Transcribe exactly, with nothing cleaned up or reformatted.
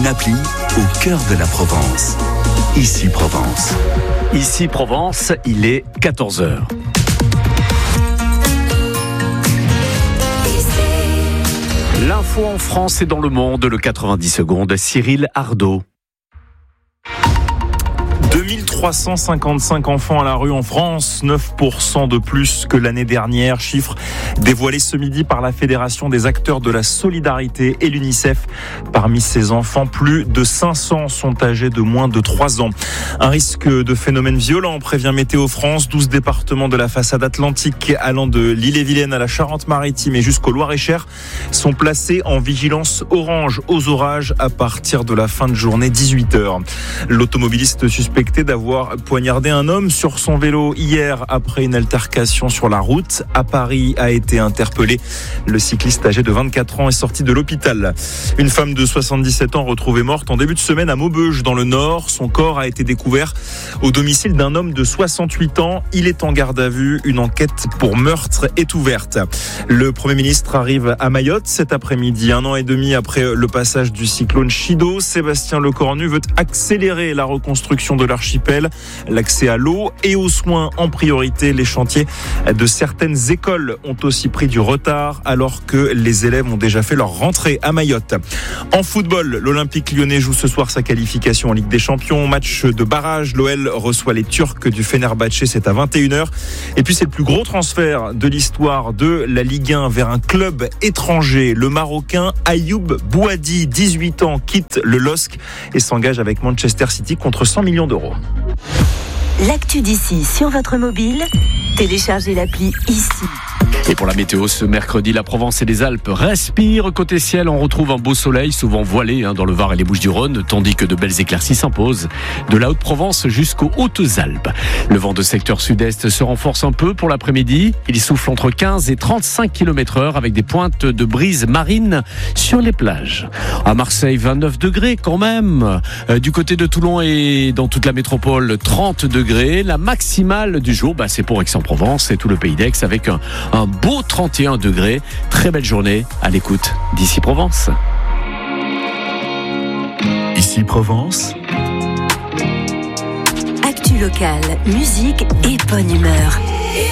une appli au cœur de la Provence. Ici Provence. Ici Provence, il est quatorze heures. L'info en France et dans le monde, le quatre-vingt-dix secondes, Cyril Ardo. deux mille trois cent cinquante-cinq enfants à la rue en France, neuf pour cent de plus que l'année dernière. Chiffre dévoilé ce midi par la Fédération des acteurs de la solidarité et l'UNICEF. Parmi ces enfants, plus de cinq cents sont âgés de moins de trois ans. Un risque de phénomène violent, prévient Météo France. douze départements de la façade atlantique allant de l'Ille-et-Vilaine à la Charente-Maritime et jusqu'au Loir-et-Cher sont placés en vigilance orange aux orages à partir de la fin de journée, dix-huit heures. L'automobiliste suspecté d'avoir poignardé un homme sur son vélo hier après une altercation sur la route à Paris a été interpellé. Le cycliste âgé de vingt-quatre ans est sorti de l'hôpital. Une femme de soixante-dix-sept ans retrouvée morte en début de semaine à Maubeuge dans le Nord. Son corps a été découvert au domicile d'un homme de soixante-huit ans. Il est en garde à vue. Une enquête pour meurtre est ouverte. Le Premier ministre arrive à Mayotte cet après-midi, un an et demi après le passage du cyclone Chido. Sébastien Lecornu veut accélérer la reconstruction de l'archipel, l'accès à l'eau et aux soins en priorité. Les chantiers de certaines écoles ont aussi pris du retard alors que les élèves ont déjà fait leur rentrée à Mayotte. En football, l'Olympique lyonnais joue ce soir sa qualification en Ligue des Champions. Match de barrage, l'O L reçoit les Turcs du Fenerbahçe, c'est à vingt et une heures. Et puis c'est le plus gros transfert de l'histoire de la Ligue un vers un club étranger. Le Marocain Ayoub Bouhaddi, dix-huit ans, quitte le L O S C et s'engage avec Manchester City contre cent millions d'euros. L'actu d'ici sur votre mobile, téléchargez l'appli Ici. Et pour la météo, ce mercredi, la Provence et les Alpes respirent. Côté ciel, on retrouve un beau soleil, souvent voilé hein, dans le Var et les Bouches-du-Rhône, tandis que de belles éclaircies s'imposent de la Haute-Provence jusqu'aux Hautes-Alpes. Le vent de secteur sud-est se renforce un peu pour l'après-midi. Il souffle entre quinze et trente-cinq kilomètres heure avec des pointes de brise marine sur les plages. À Marseille, vingt-neuf degrés quand même. Euh, du côté de Toulon et dans toute la métropole, trente degrés. La maximale du jour, bah, c'est pour Aix-en-Provence et tout le pays d'Aix avec un, un beau trente et un degrés. Très belle journée à l'écoute d'Ici Provence. Ici Provence. Actu locale, musique et bonne humeur.